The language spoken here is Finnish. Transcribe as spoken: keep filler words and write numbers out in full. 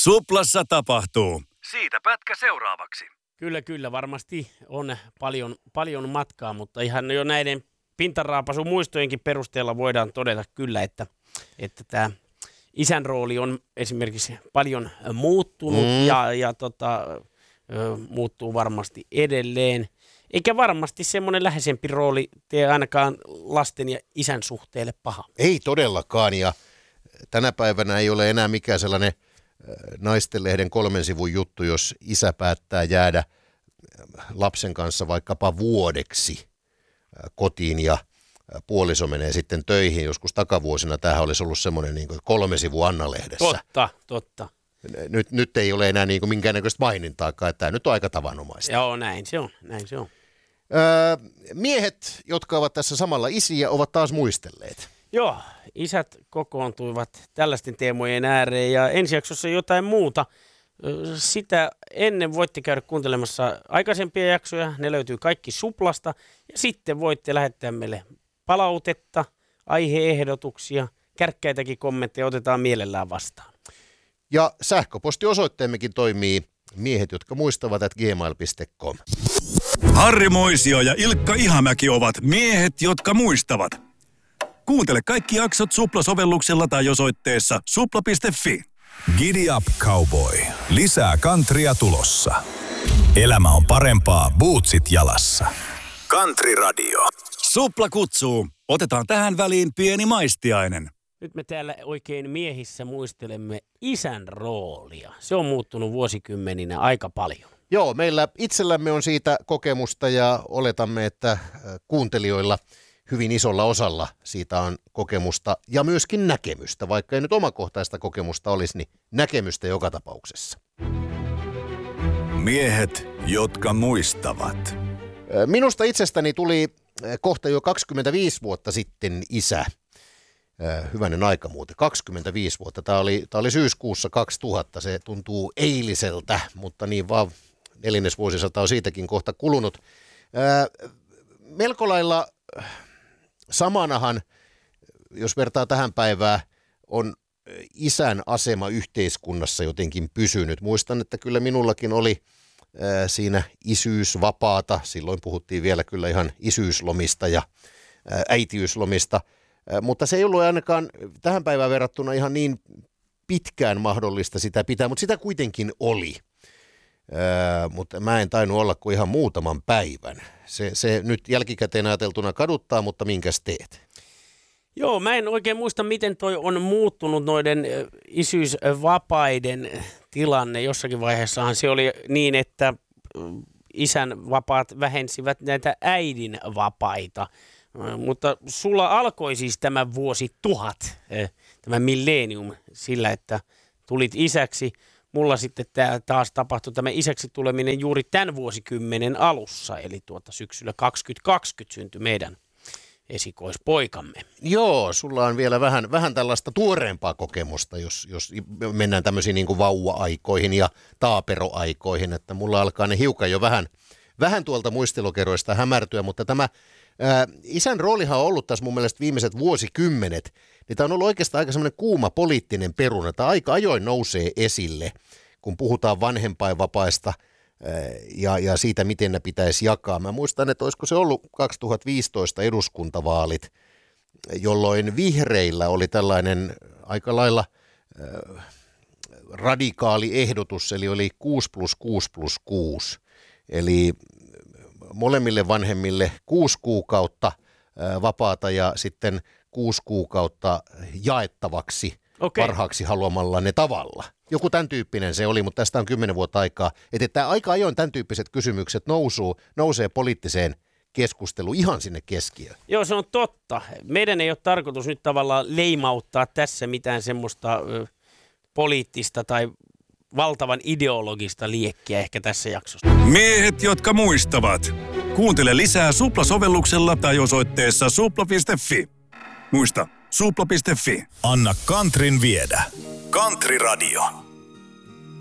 Suplassa tapahtuu. Siitä pätkä seuraavaksi. Kyllä, kyllä. Varmasti on paljon, paljon matkaa, mutta ihan jo näiden pintaraapasun muistojenkin perusteella voidaan todeta kyllä, että, että tämä isän rooli on esimerkiksi paljon muuttunut mm. ja, ja tota, ö, muuttuu varmasti edelleen. Eikä varmasti semmoinen läheisempi rooli tee ainakaan lasten ja isän suhteelle paha. Ei todellakaan, ja tänä päivänä ei ole enää mikään sellainen naistenlehden kolmen sivun juttu, jos isä päättää jäädä lapsen kanssa vaikkapa vuodeksi kotiin ja puoliso menee sitten töihin. Joskus takavuosina tämähän olisi ollut semmoinen niin kuin kolme sivua Anna-lehdessä. Totta, totta. Nyt, nyt ei ole enää niin kuin minkäännäköistä mainintaakaan, että tämä nyt on aika tavanomaista. Joo, näin se on, näin se on. Öö, miehet, jotka ovat tässä samalla isiä, ovat taas muistelleet. Joo, isät kokoontuivat tällaisten teemojen ääreen ja ensi jaksossa jotain muuta. Sitä ennen voitte käydä kuuntelemassa aikaisempia jaksoja, ne löytyy kaikki Suplasta. Ja sitten voitte lähettää meille palautetta, aiheehdotuksia, kärkkäitäkin kommentteja otetaan mielellään vastaan. Ja sähköpostiosoitteemmekin toimii miehet, jotka muistavat, at gmail piste com. Harri Moisio ja Ilkka Ihamäki ovat miehet, jotka muistavat. Kuuntele kaikki jaksot Supla-sovelluksella tai osoitteessa supla piste fi. Giddy up, cowboy. Lisää countrya tulossa. Elämä on parempaa bootsit jalassa. Country Radio. Supla kutsuu. Otetaan tähän väliin pieni maistiainen. Nyt me täällä oikein miehissä muistelemme isän roolia. Se on muuttunut vuosikymmeninä aika paljon. Joo, meillä itsellämme on siitä kokemusta ja oletamme, että kuuntelijoilla hyvin isolla osalla siitä on kokemusta ja myöskin näkemystä. Vaikka ei nyt omakohtaista kokemusta olisi, niin näkemystä joka tapauksessa. Miehet, jotka muistavat. Minusta itsestäni tuli kohta jo kaksikymmentäviisi vuotta sitten isä. Hyvänen aika muuten, kaksikymmentäviisi vuotta. Tämä oli, tämä oli syyskuussa kaksituhatta, se tuntuu eiliseltä, mutta niin vaan neljännesvuosisata on siitäkin kohta kulunut. Melko lailla samanahan, jos vertaa tähän päivään, on isän asema yhteiskunnassa jotenkin pysynyt. Muistan, että kyllä minullakin oli ää, siinä isyysvapaata. Silloin puhuttiin vielä kyllä ihan isyyslomista ja ää, äitiyslomista. Ää, mutta se ei ollut ainakaan tähän päivään verrattuna ihan niin pitkään mahdollista sitä pitää, mutta sitä kuitenkin oli. Ää, mutta mä en tainnut olla kuin ihan muutaman päivän. Se, se nyt jälkikäteen ajateltuna kaduttaa, mutta minkäs teet? Joo, mä en oikein muista, miten toi on muuttunut noiden isyysvapaiden tilanne. Jossakin vaiheessahan se oli niin, että isän vapaat vähensivät näitä äidin vapaita. Mutta sulla alkoi siis tämä vuosi tuhat, tämä millennium, sillä että tulit isäksi. Mulla sitten tää taas tapahtui tämä isäksi tuleminen juuri tämän vuosikymmenen alussa, eli tuota syksyllä kaksituhattakaksikymmentä syntyi meidän esikoispoikamme. Joo, sulla on vielä vähän, vähän tällaista tuoreempaa kokemusta, jos, jos mennään tämmöisiin niin kuin vauva-aikoihin ja taaperoaikoihin, että mulla alkaa ne hiukan jo vähän, vähän tuolta muistelokeroista hämärtyä, mutta tämä ää, isän roolihan on ollut tässä mun mielestä viimeiset vuosikymmenet, niin tämä on ollut oikeastaan aika semmoinen kuuma poliittinen peruna, tämä aika ajoin nousee esille, kun puhutaan vanhempainvapaista ja, ja siitä, miten ne pitäisi jakaa. Mä muistan, että olisiko se ollut kaksituhattaviisitoista eduskuntavaalit, jolloin vihreillä oli tällainen aika lailla äh, radikaali ehdotus, eli oli kuusi plus kuusi plus kuusi. Eli molemmille vanhemmille kuusi kuukautta äh, vapaata ja sitten kuusi kuukautta jaettavaksi okay. Parhaaksi haluamallanne tavalla. Joku tämän tyyppinen se oli, mutta tästä on kymmenen vuotta aikaa. Että tämä aika ajoin tämän tyyppiset kysymykset nousuu, nousee poliittiseen keskusteluun ihan sinne keskiöön. Joo, se on totta. Meidän ei ole tarkoitus nyt tavallaan leimauttaa tässä mitään semmoista ö, poliittista tai valtavan ideologista liekkiä ehkä tässä jaksossa. Miehet, jotka muistavat. Kuuntele lisää Supla-sovelluksella tai osoitteessa supla piste fi. Muista, supla piste fi. Anna Countryn viedä. Country Radio.